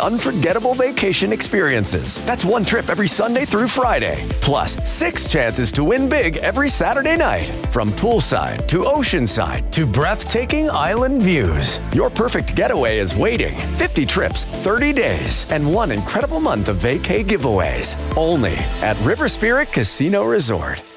unforgettable vacation experiences. That's one trip every Sunday through Friday. Plus, 6 chances to win big every Saturday night. From poolside to oceanside to breathtaking island views. Your perfect getaway is waiting. 50 trips, 30 days, and one incredible month of vacay giveaways. Only at River Spirit Casino Resort.